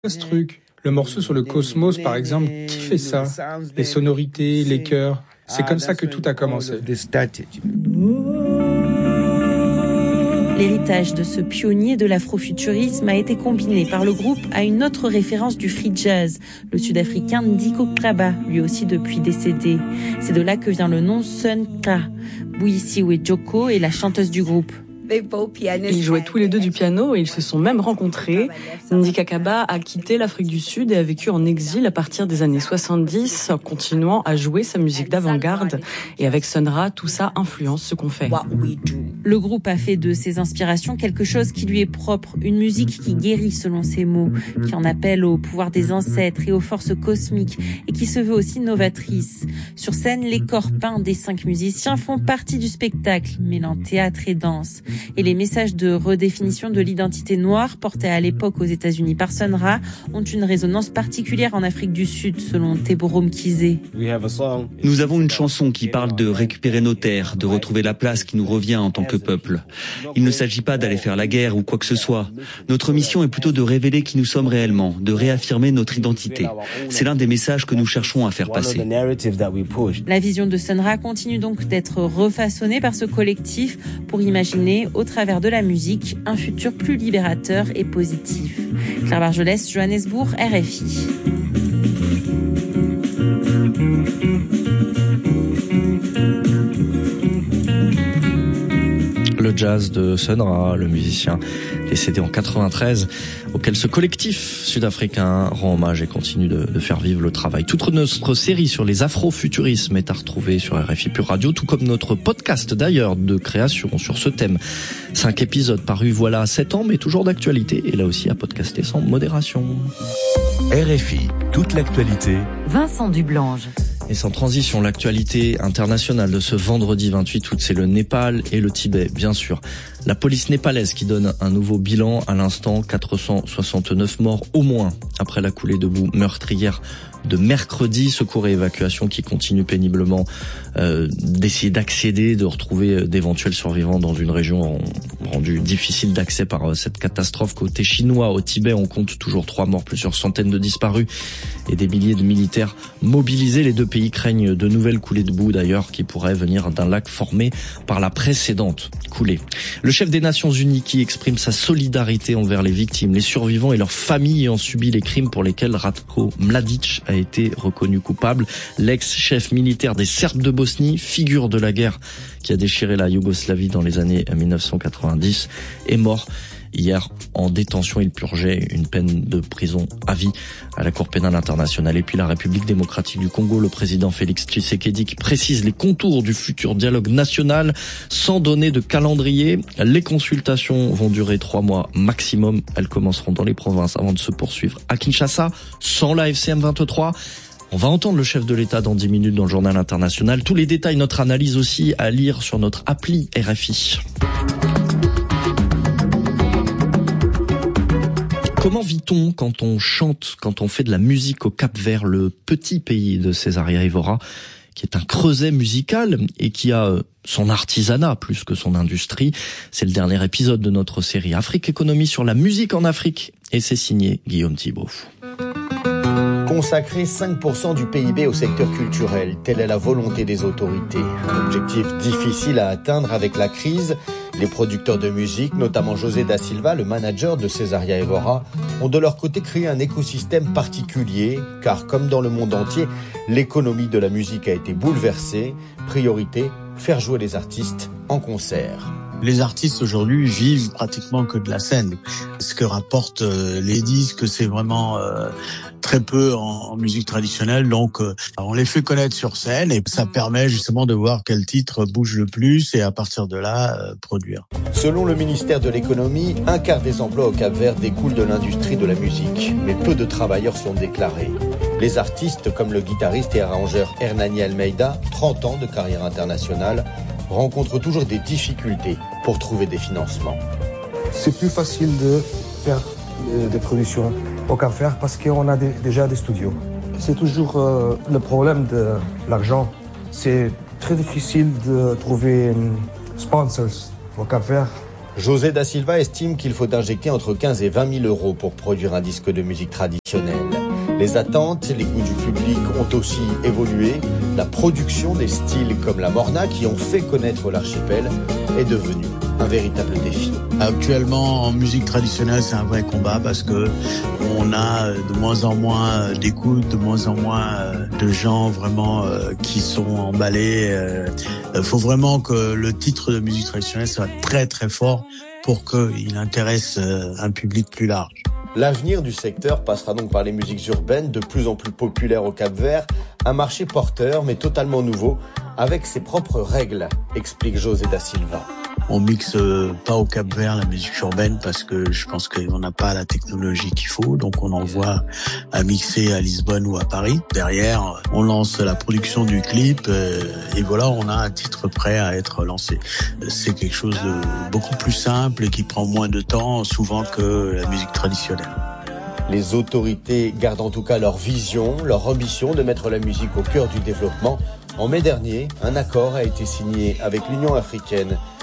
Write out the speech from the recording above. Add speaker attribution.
Speaker 1: Ce truc, le morceau sur le cosmos par exemple, qui fait ça? Les sonorités, les chœurs, c'est comme ça que tout a commencé.
Speaker 2: L'héritage de ce pionnier de l'afrofuturisme a été combiné par le groupe à une autre référence du free jazz, le sud-africain Ndiko Kraba, lui aussi depuis décédé. C'est de là que vient le nom Sun Ka. Buyisiwe Joko est la chanteuse du groupe.
Speaker 3: Ils jouaient tous les deux du piano et ils se sont même rencontrés. Ndiko Kraba a quitté l'Afrique du Sud et a vécu en exil à partir des années 70, continuant à jouer sa musique d'avant-garde. Et avec Sun Ra, tout ça influence ce qu'on fait.
Speaker 2: Le groupe a fait de ses inspirations quelque chose qui lui est propre, une musique qui guérit selon ses mots, qui en appelle au pouvoir des ancêtres et aux forces cosmiques et qui se veut aussi novatrice. Sur scène, les corps peints des 5 musiciens font partie du spectacle, mêlant théâtre et danse. Et les messages de redéfinition de l'identité noire portés à l'époque aux États-Unis par Sun Ra ont une résonance particulière en Afrique du Sud, selon Teboro Mkhize.
Speaker 4: Nous avons une chanson qui parle de récupérer nos terres, de retrouver la place qui nous revient en tant que peuple. Il ne s'agit pas d'aller faire la guerre ou quoi que ce soit. Notre mission est plutôt de révéler qui nous sommes réellement, de réaffirmer notre identité. C'est l'un des messages que nous cherchons à faire passer.
Speaker 2: La vision de Sun Ra continue donc d'être refaçonnée par ce collectif pour imaginer, au travers de la musique, un futur plus libérateur et positif. Claire Bargelès, Johannesburg, RFI.
Speaker 5: Le jazz de Sun Ra, le musicien décédé en 93, auquel ce collectif sud-africain rend hommage et continue de faire vivre le travail. Toute notre série sur les afrofuturismes est à retrouver sur RFI Pure Radio, tout comme notre podcast d'ailleurs de création sur ce thème. 5 épisodes parus voilà 7 ans, mais toujours d'actualité, et là aussi à podcaster sans modération.
Speaker 6: RFI, toute l'actualité.
Speaker 7: Vincent Dublange.
Speaker 5: Et sans transition, l'actualité internationale de ce vendredi 28 août, c'est le Népal et le Tibet, bien sûr. La police népalaise qui donne un nouveau bilan à l'instant, 469 morts au moins après la coulée de boue meurtrière de mercredi. Secours et évacuation qui continuent péniblement d'essayer d'accéder, de retrouver d'éventuels survivants dans une région rendue difficile d'accès par cette catastrophe. Côté chinois, au Tibet, on compte toujours 3 morts, plusieurs centaines de disparus et des milliers de militaires mobilisés. Les deux pays craignent de nouvelles coulées de boue d'ailleurs qui pourraient venir d'un lac formé par la précédente coulée. Le chef des Nations Unies qui exprime sa solidarité envers les victimes, les survivants et leurs familles ayant subi les crimes pour lesquels Ratko Mladic a été reconnu coupable. L'ex-chef militaire des Serbes de Bosnie, figure de la guerre qui a déchiré la Yougoslavie dans les années 1990, est mort hier en détention. Il purgeait une peine de prison à vie à la Cour pénale internationale. Et puis la République démocratique du Congo, le président Félix Tshisekedi qui précise les contours du futur dialogue national sans donner de calendrier. Les consultations vont durer 3 mois maximum. Elles commenceront dans les provinces avant de se poursuivre à Kinshasa, sans la FCM 23. On va entendre le chef de l'État dans 10 minutes dans le journal international. Tous les détails, notre analyse aussi à lire sur notre appli RFI. Comment vit-on quand on chante, quand on fait de la musique au Cap-Vert, le petit pays de Césaria Évora, qui est un creuset musical et qui a son artisanat plus que son industrie? C'est le dernier épisode de notre série Afrique Économie sur la musique en Afrique et c'est signé Guillaume Thibault.
Speaker 8: Consacrer 5% du PIB au secteur culturel, telle est la volonté des autorités. Un objectif difficile à atteindre avec la crise. Les producteurs de musique, notamment José da Silva, le manager de Césaria Évora, ont de leur côté créé un écosystème particulier, car comme dans le monde entier, l'économie de la musique a été bouleversée. Priorité, faire jouer les artistes en concert.
Speaker 9: Les artistes aujourd'hui vivent pratiquement que de la scène. Ce que rapportent les disques, c'est vraiment très peu en musique traditionnelle. Donc on les fait connaître sur scène et ça permet justement de voir quel titre bouge le plus et à partir de là produire.
Speaker 8: Selon le ministère de l'économie, 1/4 des emplois au Cap-Vert découlent de l'industrie de la musique. Mais peu de travailleurs sont déclarés. Les artistes comme le guitariste et arrangeur Hernani Almeida, 30 ans de carrière internationale, rencontrent toujours des difficultés pour trouver des financements.
Speaker 10: C'est plus facile de faire des productions au Cap-Vert parce qu'on a déjà des studios. C'est toujours le problème de l'argent. C'est très difficile de trouver sponsors au Cap-Vert
Speaker 8: José da Silva estime qu'il faut injecter entre 15 et 20 000 euros pour produire un disque de musique traditionnelle. Les attentes, les goûts du public ont aussi évolué. La production des styles comme la morna qui ont fait connaître l'archipel est devenue un véritable défi.
Speaker 9: Actuellement, en musique traditionnelle, c'est un vrai combat parce que on a de moins en moins d'écoute, de moins en moins de gens vraiment qui sont emballés. Il faut vraiment que le titre de musique traditionnelle soit très très fort pour qu'il intéresse un public plus large.
Speaker 8: L'avenir du secteur passera donc par les musiques urbaines de plus en plus populaires au Cap-Vert, un marché porteur mais totalement nouveau, avec ses propres règles, explique José da Silva.
Speaker 9: On mixe pas au Cap-Vert la musique urbaine parce que je pense qu'on n'a pas la technologie qu'il faut, donc on envoie à mixer à Lisbonne ou à Paris. Derrière, on lance la production du clip et voilà, on a un titre prêt à être lancé. C'est quelque chose de beaucoup plus simple et qui prend moins de temps souvent que la musique traditionnelle.
Speaker 8: Les autorités gardent en tout cas leur vision, leur ambition de mettre la musique au cœur du développement. En mai dernier, un accord a été signé avec l'Union africaine